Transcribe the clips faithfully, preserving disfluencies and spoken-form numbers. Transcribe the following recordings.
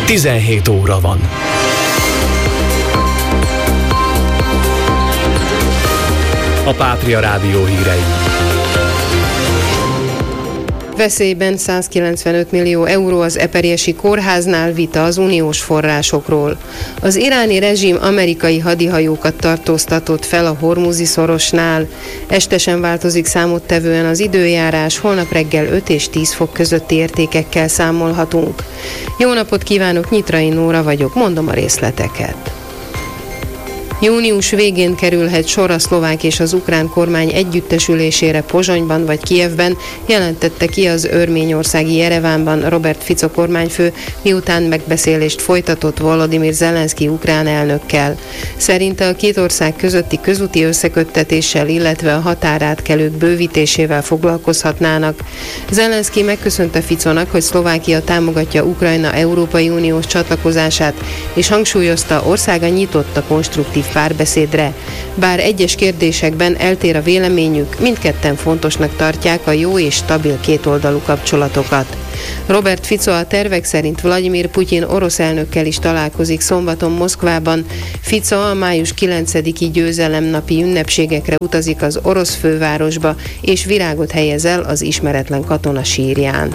tizenhét óra van. A Pátria Rádió hírei. Veszélyben százkilencvenöt millió euró az Eperjesi kórháznál, vita az uniós forrásokról. Az iráni rezsim amerikai hadihajókat tartóztatott fel a Hormuzi szorosnál. Este sem változik számottevően az időjárás, holnap reggel öt és tíz fok közötti értékekkel számolhatunk. Jó napot kívánok, Nyitrai Nóra vagyok, mondom a részleteket. Június végén kerülhet sor a szlovák és az ukrán kormány együttesülésére Pozsonyban vagy Kijevben, jelentette ki az örményországi Jerevánban Robert Fico kormányfő, miután megbeszélést folytatott Volodymyr Zelenszky ukrán elnökkel. Szerinte a két ország közötti közúti összeköttetéssel, illetve a határátkelők bővítésével foglalkozhatnának. Zelenszky megköszönte Ficónak, hogy Szlovákia támogatja Ukrajna Európai Uniós csatlakozását, és hangsúlyozta, országa nyitott a konstruktív párbeszédre. Bár egyes kérdésekben eltér a véleményük, mindketten fontosnak tartják a jó és stabil kétoldalú kapcsolatokat. Robert Fico a tervek szerint Vladimir Putyin orosz elnökkel is találkozik szombaton Moszkvában. Fico a május kilencediki győzelemnapi ünnepségekre utazik az orosz fővárosba, és virágot helyez el az ismeretlen katona sírján.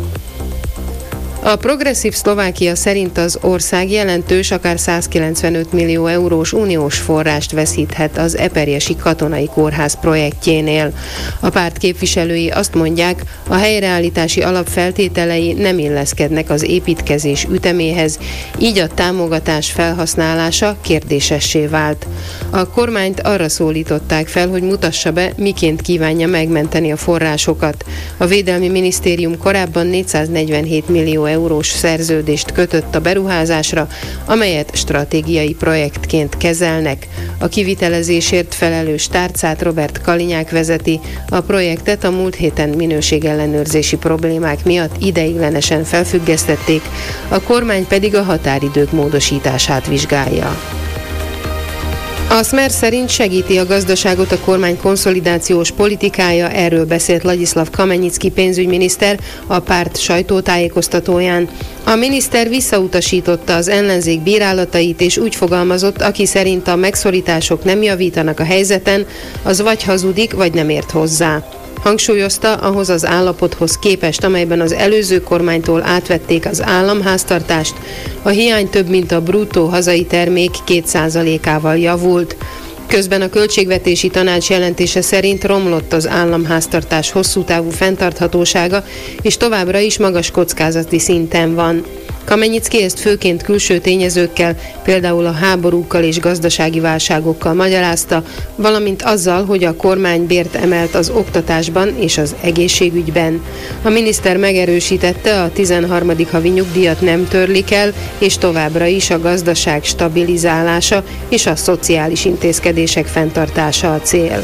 A progresszív Szlovákia szerint az ország jelentős, akár százkilencvenöt millió eurós uniós forrást veszíthet az Eperjesi katonai kórház projektjénél. A párt képviselői azt mondják, a helyreállítási alapfeltételei nem illeszkednek az építkezés üteméhez, így a támogatás felhasználása kérdésessé vált. A kormányt arra szólították fel, hogy mutassa be, miként kívánja megmenteni a forrásokat. A Védelmi Minisztérium korábban négyszáznegyvenhét millió eurós szerződést kötött a beruházásra, amelyet stratégiai projektként kezelnek. A kivitelezésért felelős tárcát Robert Kalinyák vezeti, a projektet a múlt héten minőségellenőrzési problémák miatt ideiglenesen felfüggesztették, a kormány pedig a határidők módosítását vizsgálja. A Smer szerint segíti a gazdaságot a kormány konszolidációs politikája, erről beszélt Ladislav Kamenicki pénzügyminiszter a párt sajtótájékoztatóján. A miniszter visszautasította az ellenzék bírálatait, és úgy fogalmazott, aki szerint a megszorítások nem javítanak a helyzeten, az vagy hazudik, vagy nem ért hozzá. Hangsúlyozta, ahhoz az állapothoz képest, amelyben az előző kormánytól átvették az államháztartást, a hiány több mint a bruttó hazai termék két százalékával javult. Közben a Költségvetési Tanács jelentése szerint romlott az államháztartás hosszú távú fenntarthatósága, és továbbra is magas kockázati szinten van. Kamenicki ezt főként külső tényezőkkel, például a háborúkkal és gazdasági válságokkal magyarázta, valamint azzal, hogy a kormány bért emelt az oktatásban és az egészségügyben. A miniszter megerősítette, a tizenharmadik havi nyugdíjat nem törlik el, és továbbra is a gazdaság stabilizálása és a szociális intézkedések fenntartása a cél.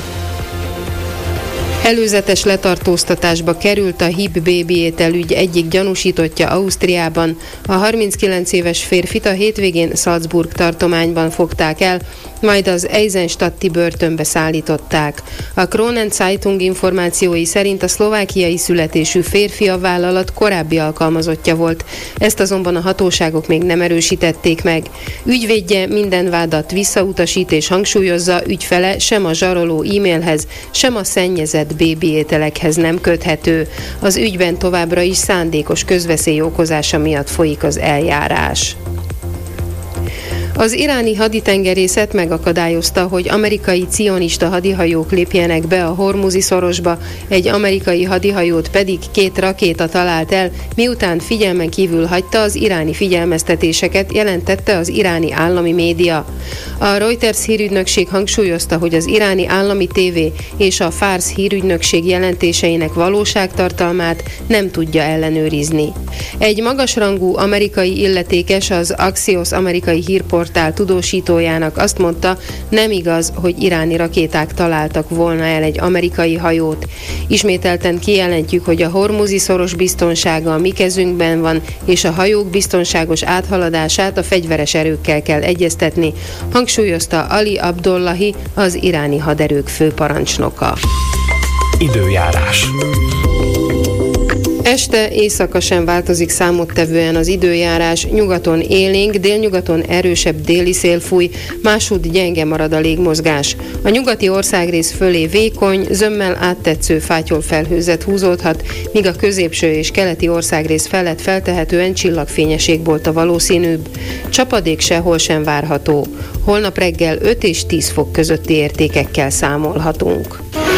Előzetes letartóztatásba került a hib bébi ételügy egyik gyanúsítottja Ausztriában. A harminckilenc éves férfit a hétvégén Salzburg tartományban fogták el, majd az Eisenstadti börtönbe szállították. A Kronen Zeitung információi szerint a szlovákiai születésű férfi a vállalat korábbi alkalmazottja volt. Ezt azonban a hatóságok még nem erősítették meg. Ügyvédje minden vádat visszautasít és hangsúlyozza, ügyfele sem a zsaroló e-mailhez, sem a szennyezett bébi ételekhez nem köthető. Az ügyben továbbra is szándékos közveszély okozása miatt folyik az eljárás. Az iráni haditengerészet megakadályozta, hogy amerikai cionista hadihajók lépjenek be a Hormuzi szorosba, egy amerikai hadihajót pedig két rakéta talált el, miután figyelmen kívül hagyta az iráni figyelmeztetéseket, jelentette az iráni állami média. A Reuters hírügynökség hangsúlyozta, hogy az iráni állami tévé és a Fars hírügynökség jelentéseinek valóságtartalmát nem tudja ellenőrizni. Egy magasrangú amerikai illetékes, az Axios amerikai hírportál tudósítójának azt mondta, nem igaz, hogy iráni rakéták találtak volna el egy amerikai hajót. Ismételten kijelentjük, hogy a Hormuzi szoros biztonsága a mi kezünkben van, és a hajók biztonságos áthaladását a fegyveres erőkkel kell egyeztetni, hangsúlyozta Ali Abdollahi, az iráni haderők főparancsnoka. Időjárás. Este éjszaka sem változik számottevően az időjárás, nyugaton élénk, délnyugaton erősebb déli szél fúj, másútt gyenge marad a légmozgás. A nyugati országrész fölé vékony, zömmel áttetsző fátyol felhőzet húzódhat, míg a középső és keleti országrész felett feltehetően csillagfényes égbolt a valószínűbb. Csapadék sehol sem várható. Holnap reggel öt és tíz fok közötti értékekkel számolhatunk.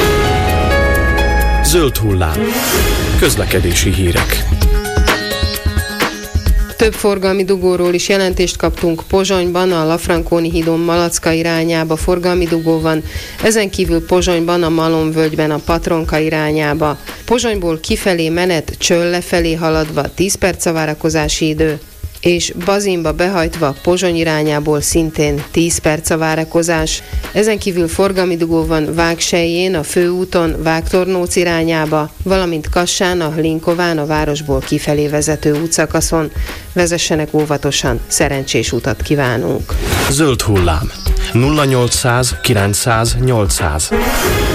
Zöld hullám. Közlekedési hírek. Több forgalmi dugóról is jelentést kaptunk. Pozsonyban a Lafranconi hídon Malacka irányába forgalmi dugó van, ezen kívül Pozsonyban a Malomvölgyben a Patronka irányába. Pozsonyból kifelé menet Csölle felé haladva tíz perc a várakozási idő, és Bazinba behajtva Pozsony irányából szintén tíz perc a várakozás. Ezen kívül forgalmi dugó van Vágselyén, a főúton Vágtornóc irányába, valamint Kassán, a Linkován, a városból kifelé vezető útszakaszon. Vezessenek óvatosan, szerencsés utat kívánunk! Zöld hullám. nulla nyolcszáz kilencszáz nyolcszáz.